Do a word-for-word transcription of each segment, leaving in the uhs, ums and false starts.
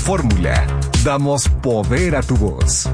Fórmula, damos poder a tu voz.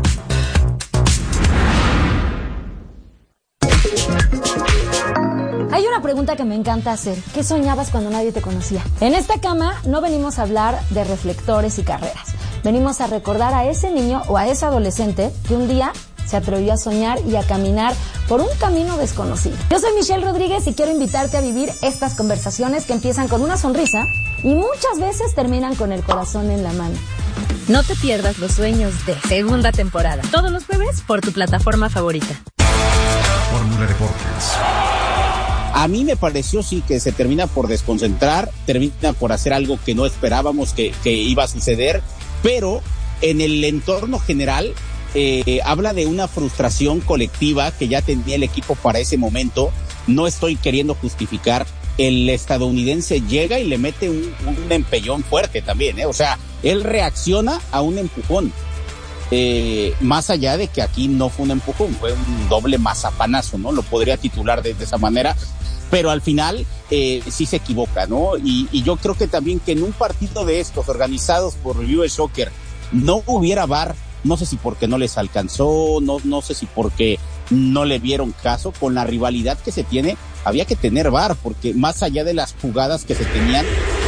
Hay una pregunta que me encanta hacer. ¿Qué soñabas cuando nadie te conocía? En esta cama no venimos a hablar de reflectores y carreras. Venimos a recordar a ese niño o a ese adolescente que un día se atrevió a soñar y a caminar por un camino desconocido. Yo soy Michelle Rodríguez y quiero invitarte a vivir estas conversaciones que empiezan con una sonrisa y muchas veces terminan con el corazón en la mano. No te pierdas los sueños de segunda temporada. Todos los jueves por tu plataforma favorita. Fórmula Deportes. A mí me pareció sí que se termina por desconcentrar, termina por hacer algo que no esperábamos que, que iba a suceder, pero en el entorno general eh, habla de una frustración colectiva que ya tenía el equipo para ese momento. No estoy queriendo justificar. El estadounidense llega y le mete un, un empellón fuerte también, ¿eh? O sea, él reacciona a un empujón. Eh, más allá de que aquí no fue un empujón, fue un doble mazapanazo, ¿no? Lo podría titular de, de esa manera, pero al final eh, sí se equivoca, ¿no? Y, y yo creo que también que en un partido de estos organizados por U S Soccer no hubiera V A R, no sé si porque no les alcanzó, no, no sé si porque no le vieron caso, con la rivalidad que se tiene, había que tener V A R, porque más allá de las jugadas que se tenían.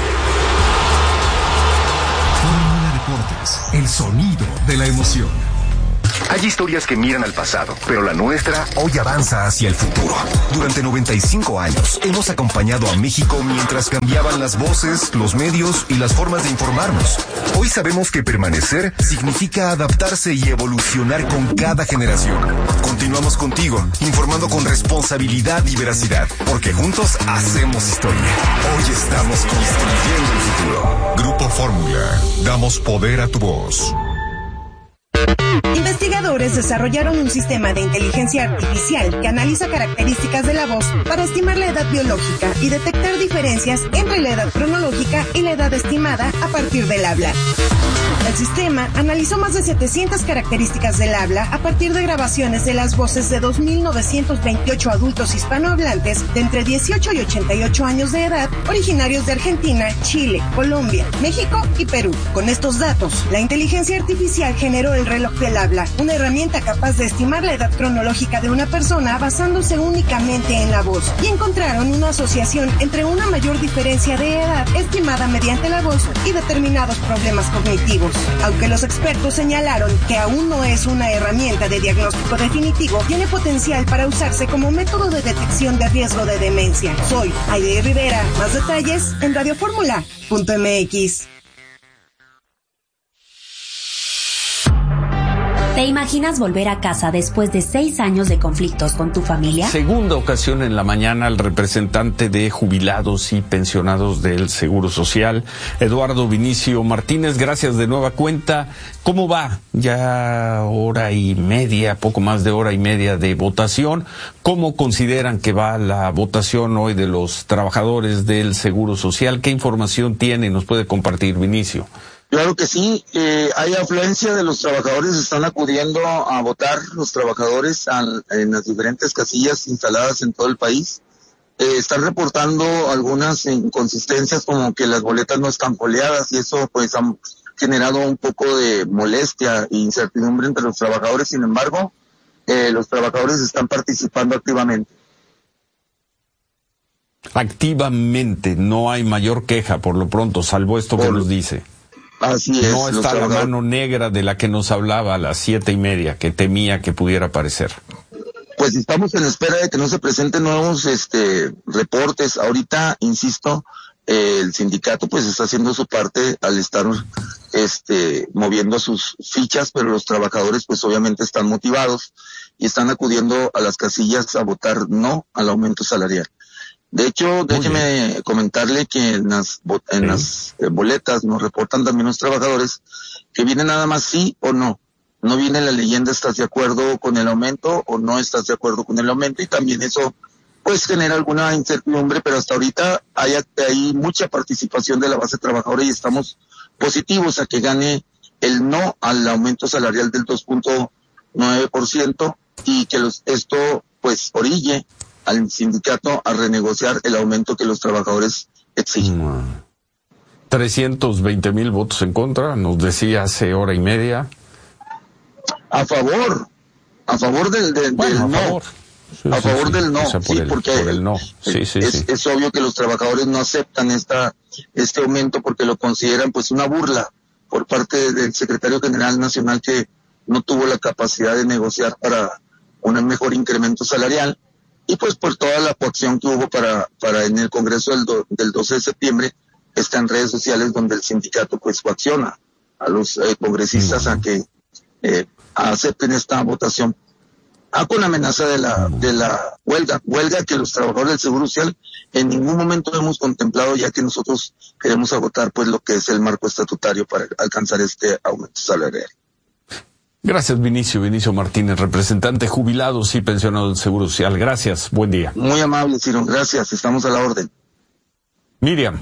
Deportes, el sonido de la emoción. Hay historias que miran al pasado, pero la nuestra hoy avanza hacia el futuro. Durante noventa y cinco años hemos acompañado a México mientras cambiaban las voces, los medios y las formas de informarnos. Hoy sabemos que permanecer significa adaptarse y evolucionar con cada generación. Continuamos contigo, informando con responsabilidad y veracidad, porque juntos hacemos historia. Hoy estamos construyendo el futuro. Grupo Fórmula, damos poder a tu voz. Investigadores desarrollaron un sistema de inteligencia artificial que analiza características de la voz para estimar la edad biológica y detectar diferencias entre la edad cronológica y la edad estimada a partir del habla. El sistema analizó más de setecientas características del habla a partir de grabaciones de las voces de dos mil novecientos veintiocho adultos hispanohablantes de entre dieciocho y ochenta y ocho años de edad, originarios de Argentina, Chile, Colombia, México y Perú. Con estos datos, la inteligencia artificial generó el reloj del habla, una herramienta capaz de estimar la edad cronológica de una persona basándose únicamente en la voz, y encontraron una asociación entre una mayor diferencia de edad estimada mediante la voz y determinados problemas cognitivos. Aunque los expertos señalaron que aún no es una herramienta de diagnóstico definitivo, tiene potencial para usarse como método de detección de riesgo de demencia. Soy Aide Rivera. Más detalles en radioformula punto m x. ¿Te imaginas volver a casa después de seis años de conflictos con tu familia? Segunda ocasión en la mañana, el representante de jubilados y pensionados del Seguro Social, Eduardo Vinicio Martínez, gracias de nueva cuenta. ¿Cómo va? Ya hora y media, poco más de hora y media de votación. ¿Cómo consideran que va la votación hoy de los trabajadores del Seguro Social? ¿Qué información tiene y nos puede compartir, Vinicio? Claro que sí, eh, hay afluencia de los trabajadores, están acudiendo a votar los trabajadores al, en las diferentes casillas instaladas en todo el país. Eh, están reportando algunas inconsistencias como que las boletas no están foliadas y eso pues ha generado un poco de molestia e incertidumbre entre los trabajadores. Sin embargo, eh, los trabajadores están participando activamente. Activamente, no hay mayor queja por lo pronto, salvo esto por... que nos dice. Así es. No está la mano negra de la que nos hablaba a las siete y media, que temía que pudiera aparecer. Pues estamos en espera de que no se presenten nuevos este reportes. Ahorita, insisto, eh, el sindicato pues está haciendo su parte al estar este moviendo sus fichas, pero los trabajadores pues obviamente están motivados y están acudiendo a las casillas a votar no al aumento salarial. De hecho, déjeme comentarle que en las, en las eh, boletas nos reportan también los trabajadores que viene nada más sí o no. No viene la leyenda, ¿estás de acuerdo con el aumento o no estás de acuerdo con el aumento? Y también eso pues genera alguna incertidumbre, pero hasta ahorita hay, hay mucha participación de la base trabajadora y estamos positivos a que gane el no al aumento salarial del dos punto nueve por ciento y que los, esto pues orille al sindicato a renegociar el aumento que los trabajadores exigen. trescientos veinte mil votos en contra, nos decía hace hora y media. A favor, a favor del, del, bueno, del a no. Favor. Sí, a sí, favor sí. del no, o sea, por sí, el, porque por el no. Sí, sí, es, sí. es obvio que los trabajadores no aceptan esta este aumento porque lo consideran pues una burla por parte del secretario general nacional, que no tuvo la capacidad de negociar para un mejor incremento salarial, y pues por toda la coacción que hubo para para en el Congreso del, do, del doce de septiembre, está en redes sociales donde el sindicato pues coacciona a los eh, congresistas uh-huh. a que eh, acepten esta votación, ah, con amenaza de la de la huelga, huelga que los trabajadores del Seguro Social en ningún momento hemos contemplado, ya que nosotros queremos agotar pues lo que es el marco estatutario para alcanzar este aumento salarial. Gracias, Vinicio, Vinicio Martínez, representante jubilados y pensionados del Seguro Social. Gracias, buen día. Muy amable, Ciro, gracias, estamos a la orden. Miriam.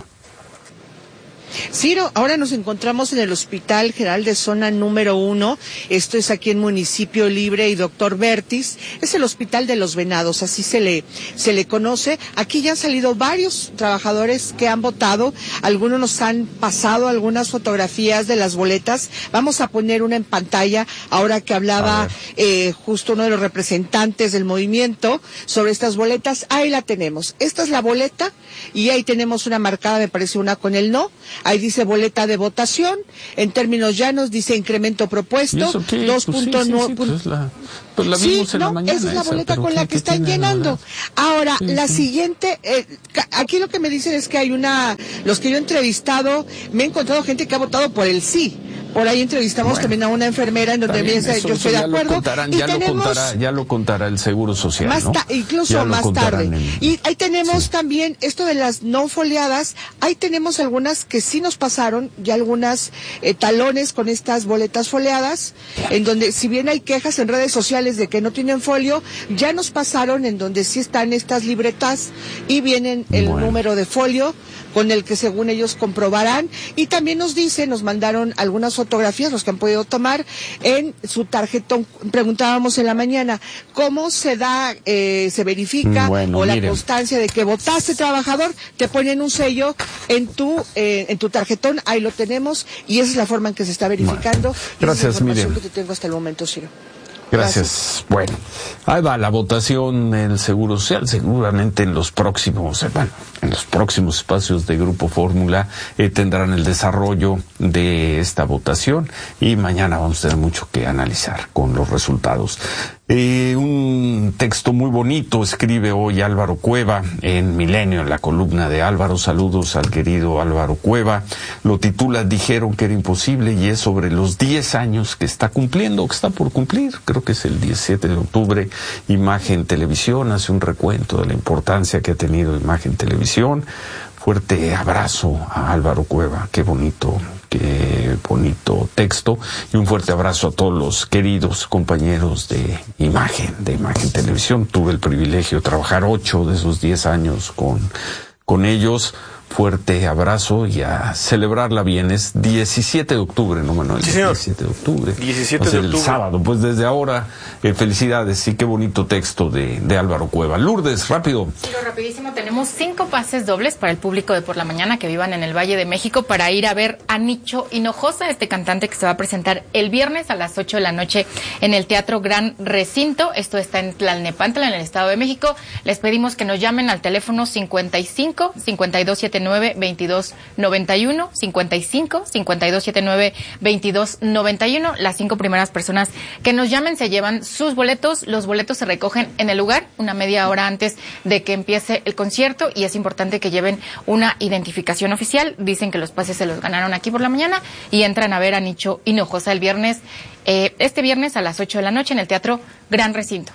Ciro, ahora nos encontramos en el Hospital General de Zona número uno, esto es aquí en Municipio Libre y Doctor Vértiz, es el Hospital de los Venados, así se le se le conoce. Aquí ya han salido varios trabajadores que han votado, algunos nos han pasado algunas fotografías de las boletas, vamos a poner una en pantalla, ahora que hablaba eh, justo uno de los representantes del movimiento sobre estas boletas, ahí la tenemos, esta es la boleta y ahí tenemos una marcada, me parece una con el no. Ahí dice boleta de votación, en términos llanos dice incremento propuesto, dos punto nueve. Pues sí, sí, sí, pues la, pues la vimos sí, en no, la mañana. esa es la esa, boleta con ¿qué, la que están llenando. Ahora, sí, la sí. siguiente, eh, aquí lo que me dicen es que hay una, los que yo he entrevistado, me he encontrado gente que ha votado por el sí. Por ahí entrevistamos bueno, también a una enfermera en donde bien, me dice, yo estoy de acuerdo. Contarán, ya, lo contará, ya lo contará el Seguro Social, más ¿no? ta- incluso más tarde. En... Y ahí tenemos sí. también esto de las no foliadas. Ahí tenemos algunas que sí nos pasaron, ya algunas eh, talones con estas boletas foliadas, en donde si bien hay quejas en redes sociales de que no tienen folio, ya nos pasaron en donde sí están estas libretas y vienen el bueno. número de folio con el que según ellos comprobarán, y también nos dicen, nos mandaron algunas fotografías, los que han podido tomar en su tarjetón. Preguntábamos en la mañana, ¿cómo se da, eh, se verifica bueno, o la miren. constancia de que votaste trabajador? Te ponen un sello en tu eh, en tu tarjetón, ahí lo tenemos, y esa es la forma en que se está verificando. Bueno, gracias, esa es la información Miriam. que te tengo hasta el momento, Ciro. Gracias. Gracias. Bueno, ahí va la votación en el Seguro Social. Seguramente en los próximos, bueno, en los próximos espacios de Grupo Fórmula eh, tendrán el desarrollo de esta votación y mañana vamos a tener mucho que analizar con los resultados. Eh, un texto muy bonito escribe hoy Álvaro Cueva en Milenio, en la columna de Álvaro. Saludos al querido Álvaro Cueva. Lo titula Dijeron que era imposible y es sobre los diez años que está cumpliendo, que está por cumplir. Creo que es el diecisiete de octubre. Imagen Televisión hace un recuento de la importancia que ha tenido Imagen Televisión. Fuerte abrazo a Álvaro Cueva, qué bonito, qué bonito texto, y un fuerte abrazo a todos los queridos compañeros de Imagen, de Imagen Televisión. Tuve el privilegio de trabajar ocho de esos diez años con, con ellos. Fuerte abrazo y a celebrarla bien. Es diecisiete de octubre, ¿no, Manuel? Sí, señor. diecisiete de octubre. diecisiete Va a ser de octubre. el sábado. Pues desde ahora, eh, felicidades. Sí, qué bonito texto de, de Álvaro Cueva. Lourdes, rápido. Sí, rapidísimo. Tenemos cinco pases dobles para el público de por la mañana que vivan en el Valle de México para ir a ver a Nicho Hinojosa, este cantante que se va a presentar el viernes a las ocho de la noche en el Teatro Gran Recinto. Esto está en Tlalnepantla, en el Estado de México. Les pedimos que nos llamen al teléfono cincuenta y cinco, cincuenta y dos setenta y nueve, veintidós noventa y uno, cincuenta y cinco, cincuenta y dos setenta y nueve, veintidós noventa y uno. Las cinco primeras personas que nos llamen se llevan sus boletos. Los boletos se recogen en el lugar una media hora antes de que empiece el concierto y es importante que lleven una identificación oficial. Dicen que los pases se los ganaron aquí por la mañana y entran a ver a Nicho Hinojosa el viernes, eh, este viernes a las ocho de la noche en el Teatro Gran Recinto.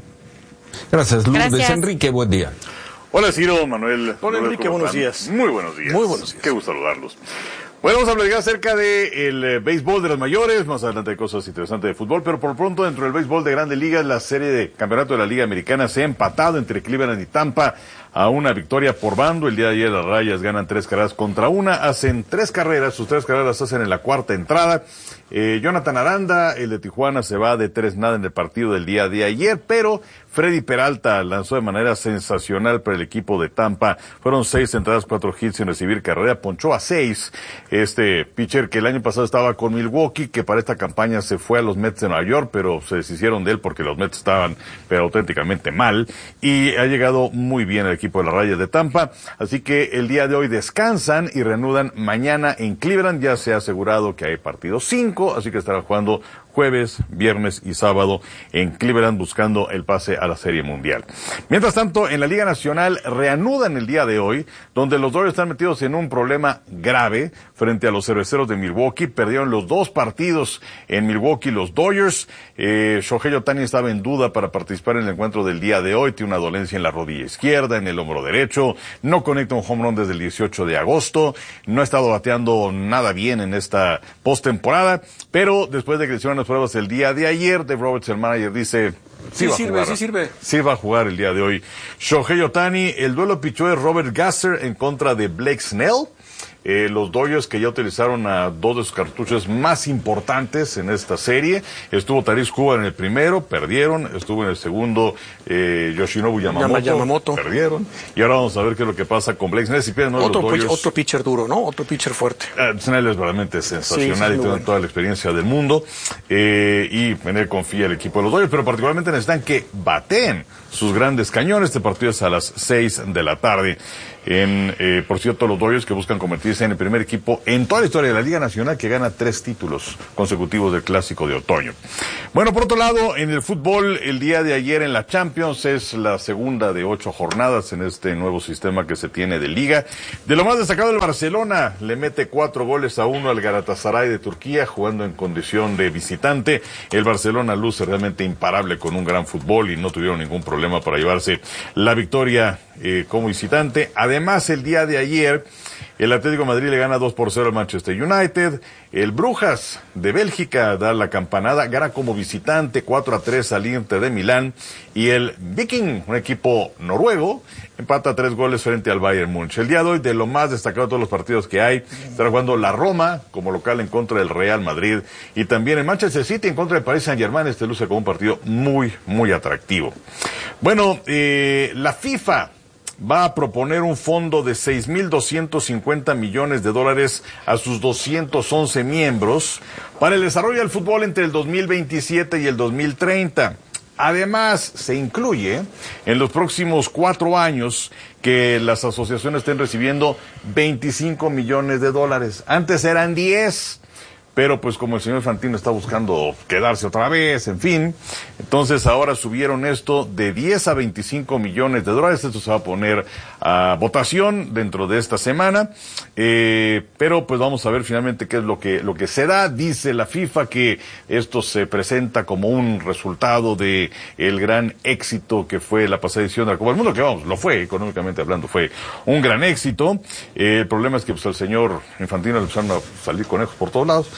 Gracias, Lourdes. Gracias. Enrique, buen día. Hola, Ciro, Manuel. Hola, Enrique, buenos están? días. Muy buenos días. Muy buenos días. Qué gusto saludarlos. Bueno, vamos a platicar acerca del de, eh, béisbol de las mayores, más adelante hay cosas interesantes de fútbol, pero por pronto dentro del béisbol de Grandes Ligas, la serie de campeonato de la Liga Americana se ha empatado entre Cleveland y Tampa a una victoria por bando. El día de ayer las Rayas ganan tres carreras contra una, hacen tres carreras, sus tres carreras se hacen en la cuarta entrada. Eh, Jonathan Aranda, el de Tijuana, se va de tres nada en el partido del día de ayer, pero Freddy Peralta lanzó de manera sensacional para el equipo de Tampa. Fueron seis entradas, cuatro hits sin recibir carrera, ponchó a seis. Este pitcher que el año pasado estaba con Milwaukee, que para esta campaña se fue a los Mets de Nueva York, pero se deshicieron de él porque los Mets estaban pero auténticamente mal, y ha llegado muy bien el equipo de las Rayas de Tampa. Así que el día de hoy descansan y reanudan mañana en Cleveland. Ya se ha asegurado que hay partido cinco, así que estarán jugando jueves, viernes y sábado en Cleveland buscando el pase a la Serie Mundial. Mientras tanto, en la Liga Nacional reanudan el día de hoy, donde los Dodgers están metidos en un problema grave frente a los Cerveceros de Milwaukee. Perdieron los dos partidos en Milwaukee los Dodgers. Eh, Shohei Ohtani estaba en duda para participar en el encuentro del día de hoy. Tiene una dolencia en la rodilla izquierda, en el hombro derecho. No conecta un home run desde el dieciocho de agosto. No ha estado bateando nada bien en esta postemporada, pero después de que le hicieron las pruebas el día de ayer, Dave Roberts, el manager, dice sí, sí va sirve, a jugar, sí sirve. Sí va a jugar el día de hoy Shohei Ohtani. El duelo pichó de Robert Gasser en contra de Blake Snell. Eh, los Dodgers, que ya utilizaron a dos de sus cartuchos más importantes en esta serie. Estuvo Taris Cuba en el primero, perdieron. Estuvo en el segundo eh, Yoshinobu Yamamoto, Yamamoto, perdieron. Y ahora vamos a ver qué es lo que pasa con Blake Snell. Si pierden, ¿no? otro, los Dodgers, otro pitcher duro, ¿no? Otro pitcher fuerte. Uh, Snell es realmente sensacional, sí, sí, y tiene bueno. toda la experiencia del mundo. Eh, y en él confía el equipo de los Dodgers, pero particularmente necesitan que baten sus grandes cañones. Este partido es a las seis de la tarde. En, eh, por cierto, los Dodgers, que buscan convertirse en el primer equipo en toda la historia de la Liga Nacional que gana tres títulos consecutivos del Clásico de Otoño. Bueno, por otro lado, en el fútbol, el día de ayer en la Champions es la segunda de ocho jornadas en este nuevo sistema que se tiene de liga. De lo más destacado, el Barcelona le mete cuatro goles a uno al Galatasaray de Turquía, jugando en condición de visitante. El Barcelona luce realmente imparable con un gran fútbol y no tuvieron ningún problema para llevarse la victoria eh, como visitante. Además, el día de ayer, el Atlético de Madrid le gana dos por cero al Manchester United. El Brujas de Bélgica da la campanada, gana como visitante cuatro a tres al Inter de Milán. Y el Viking, un equipo noruego, empata tres goles frente al Bayern Múnich. El día de hoy, de lo más destacado de todos los partidos que hay, estará jugando la Roma como local en contra del Real Madrid. Y también el Manchester City en contra del Paris Saint-Germain. Este luce como un partido muy, muy atractivo. Bueno, eh, la FIFA va a proponer un fondo de seis mil doscientos cincuenta millones de dólares a sus doscientos once miembros para el desarrollo del fútbol entre el dos mil veintisiete y el dos mil treinta. Además, se incluye en los próximos cuatro años que las asociaciones estén recibiendo veinticinco millones de dólares. Antes eran diez. Pero pues como el señor Infantino está buscando quedarse otra vez, en fin, entonces ahora subieron esto de diez a veinticinco millones de dólares. Esto se va a poner a votación dentro de esta semana, eh, pero pues vamos a ver finalmente qué es lo que lo que se da. Dice la FIFA que esto se presenta como un resultado de el gran éxito que fue la pasada edición de la Copa del Mundo, que vamos, lo fue, económicamente hablando, fue un gran éxito. Eh, el problema es que pues al señor Infantino le empezaron a salir conejos por todos lados.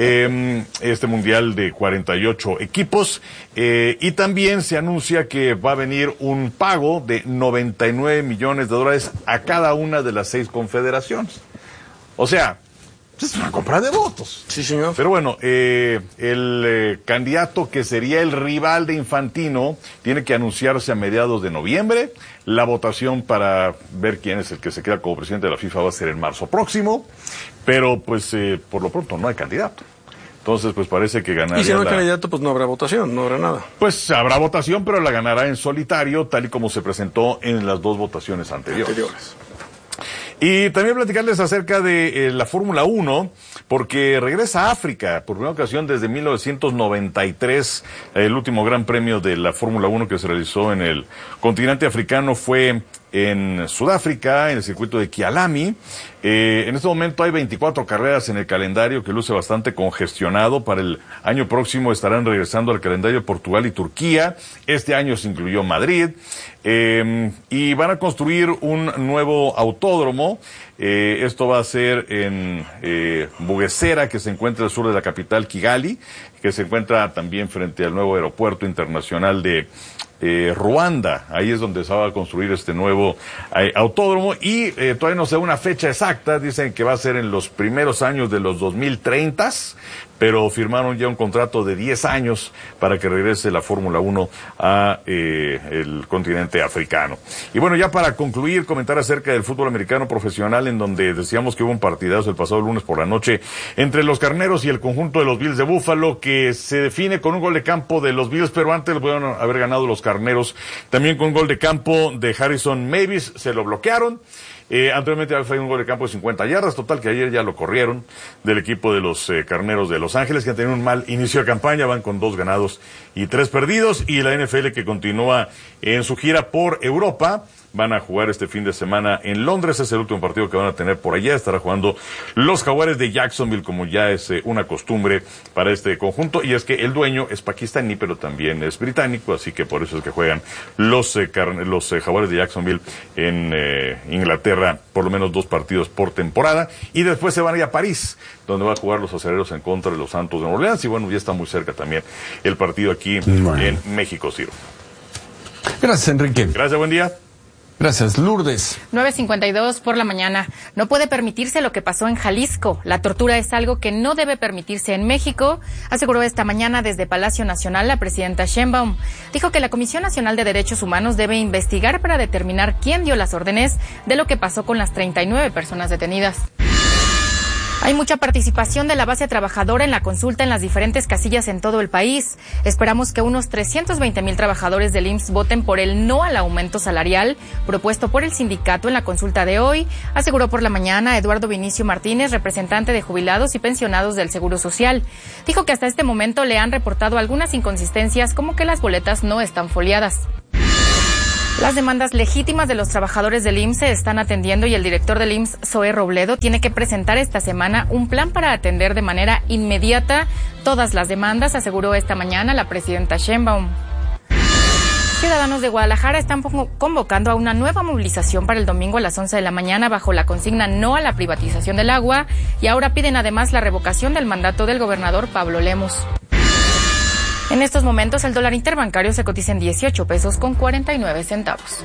Eh, este mundial de cuarenta y ocho equipos, eh, y también se anuncia que va a venir un pago de noventa y nueve millones de dólares a cada una de las seis confederaciones. O sea, es una compra de votos. Sí, señor. Pero bueno, eh, el eh, candidato que sería el rival de Infantino tiene que anunciarse a mediados de noviembre. La votación para ver quién es el que se queda como presidente de la FIFA va a ser en marzo próximo. Pero pues eh, por lo pronto no hay candidato. Entonces pues parece que ganará. Y si no hay la... candidato pues no habrá votación, no habrá nada. Pues habrá votación, pero la ganará en solitario, tal y como se presentó en las dos votaciones anteriores. anteriores. Y también platicarles acerca de eh, la Fórmula uno, porque regresa a África por primera ocasión desde mil novecientos noventa y tres. El último gran premio de la Fórmula uno que se realizó en el continente africano fue en Sudáfrica, en el circuito de Kialami. Eh, en este momento hay veinticuatro carreras en el calendario, que luce bastante congestionado. Para el año próximo estarán regresando al calendario Portugal y Turquía. Este año se incluyó Madrid. Eh, y van a construir un nuevo autódromo. Eh, esto va a ser en eh, Bugesera, que se encuentra al sur de la capital Kigali, que se encuentra también frente al nuevo aeropuerto internacional de eh, Ruanda. Ahí es donde se va a construir este nuevo eh, autódromo y eh, todavía no se da una fecha exacta. Dicen que va a ser en los primeros años de los dos mil treinta, pero firmaron ya un contrato de diez años para que regrese la Fórmula uno a eh, el continente africano. Y bueno, ya para concluir, comentar acerca del fútbol americano profesional, en donde decíamos que hubo un partidazo el pasado lunes por la noche entre los Carneros y el conjunto de los Bills de Buffalo, que se define con un gol de campo de los Bills, pero antes lo pudieron haber ganado los Carneros, también con un gol de campo de Harrison Mavis, se lo bloquearon. Eh, anteriormente había fallado un gol de campo de cincuenta yardas, total que ayer ya lo corrieron del equipo de los eh, Carneros de Los Ángeles, que han tenido un mal inicio de campaña, van con dos ganados y tres perdidos, y la N F L que continúa en su gira por Europa. Van a jugar este fin de semana en Londres, es el último partido que van a tener por allá. Estará jugando los Jaguares de Jacksonville, como ya es eh, una costumbre para este conjunto, y es que el dueño es pakistaní, pero también es británico, así que por eso es que juegan los eh, los eh, Jaguares de Jacksonville en eh, Inglaterra, por lo menos dos partidos por temporada, y después se van a ir a París, donde va a jugar los acereros en contra de los Santos de Nueva Orleans, y bueno, ya está muy cerca también el partido aquí bueno. en México, Ciro. Gracias, Enrique. Gracias, buen día. Gracias, Lourdes. nueve cincuenta y dos por la mañana. No puede permitirse lo que pasó en Jalisco. La tortura es algo que no debe permitirse en México, aseguró esta mañana desde Palacio Nacional la presidenta Sheinbaum. Dijo que la Comisión Nacional de Derechos Humanos debe investigar para determinar quién dio las órdenes de lo que pasó con las treinta y nueve personas detenidas. Hay mucha participación de la base trabajadora en la consulta en las diferentes casillas en todo el país. Esperamos que unos trescientos veinte mil trabajadores del I M S S voten por el no al aumento salarial propuesto por el sindicato en la consulta de hoy, aseguró por la mañana Eduardo Vinicio Martínez, representante de jubilados y pensionados del Seguro Social. Dijo que hasta este momento le han reportado algunas inconsistencias, como que las boletas no están foliadas. Las demandas legítimas de los trabajadores del I M S S se están atendiendo y el director del I M S S, Zoé Robledo, tiene que presentar esta semana un plan para atender de manera inmediata todas las demandas, aseguró esta mañana la presidenta Sheinbaum. Ciudadanos de Guadalajara están convocando a una nueva movilización para el domingo a las once de la mañana bajo la consigna no a la privatización del agua, y ahora piden además la revocación del mandato del gobernador Pablo Lemos. En estos momentos el dólar interbancario se cotiza en dieciocho pesos con cuarenta y nueve centavos.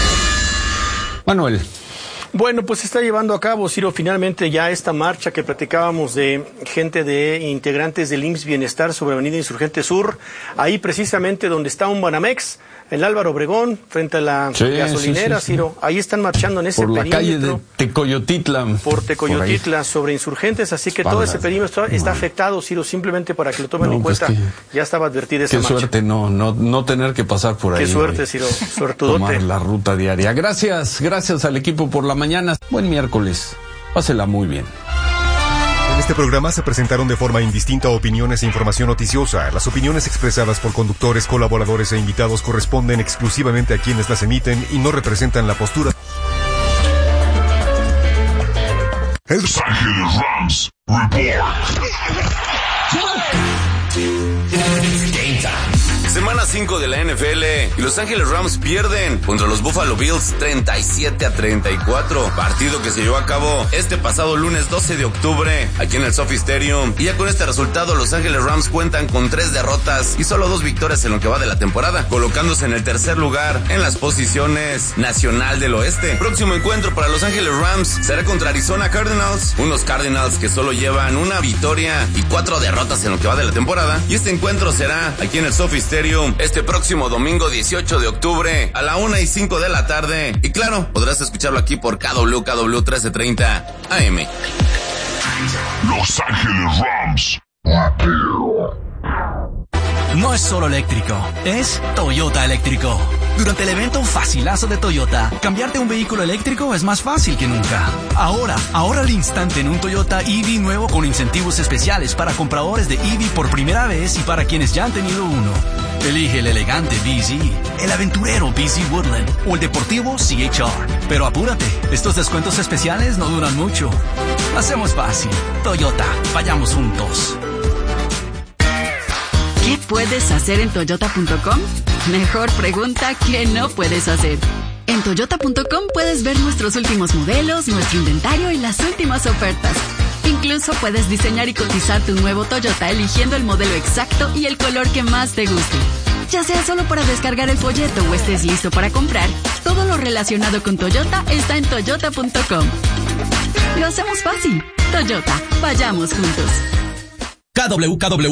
Manuel. Bueno, pues se está llevando a cabo, Ciro, finalmente ya esta marcha que platicábamos de gente de integrantes del I M S S Bienestar sobre Avenida Insurgente Sur, ahí precisamente donde está un Banamex, el Álvaro Obregón, frente a la sí, gasolinera, sí, sí, Ciro, sí. Ahí están marchando en ese por perímetro. Por la calle de Tecoyotitla. Por Tecoyotitla, por sobre Insurgentes, así que Espaldas. Todo ese perímetro está bueno. afectado, Ciro, simplemente para que lo tomen no, en cuenta, pues que, ya estaba advertida esa qué marcha. Qué suerte no, no, no tener que pasar por ahí. Qué suerte, Ciro, suertudote. Tomar la ruta diaria. Gracias, gracias al equipo por la mañana. Buen miércoles, pásela muy bien. En este programa se presentaron de forma indistinta opiniones e información noticiosa. Las opiniones expresadas por conductores, colaboradores e invitados corresponden exclusivamente a quienes las emiten y no representan la postura. Los Ángeles Rams Report. Semana cinco de la N F L y Los Ángeles Rams pierden contra los Buffalo Bills treinta y siete a treinta y cuatro, partido que se llevó a cabo este pasado lunes doce de octubre aquí en el SoFi Stadium, y ya con este resultado Los Ángeles Rams cuentan con tres derrotas y solo dos victorias en lo que va de la temporada, colocándose en el tercer lugar en las posiciones nacional del oeste. Próximo encuentro para Los Ángeles Rams será contra Arizona Cardinals, unos Cardinals que solo llevan una victoria y cuatro derrotas en lo que va de la temporada, y este encuentro será aquí en el SoFi Stadium este próximo domingo dieciocho de octubre a la una y cinco de la tarde. Y claro, podrás escucharlo aquí por K W K W trece treinta A M. Los Ángeles Rams. No es solo eléctrico, es Toyota eléctrico. Durante el evento Facilazo de Toyota, cambiarte a un vehículo eléctrico es más fácil que nunca. Ahora, ahora al instante en un Toyota E V nuevo con incentivos especiales para compradores de E V por primera vez y para quienes ya han tenido uno. Elige el elegante B Z, el aventurero B Z Woodland o el deportivo C H R. Pero apúrate, estos descuentos especiales no duran mucho. Hacemos fácil. Toyota, vayamos juntos. ¿Qué puedes hacer en toyota punto com? Mejor pregunta, ¿qué no puedes hacer? En toyota punto com puedes ver nuestros últimos modelos, nuestro inventario y las últimas ofertas. Incluso puedes diseñar y cotizar tu nuevo Toyota eligiendo el modelo exacto y el color que más te guste. Ya sea solo para descargar el folleto o estés listo para comprar, todo lo relacionado con Toyota está en toyota punto com. Lo hacemos fácil. Toyota, vayamos juntos. K W K W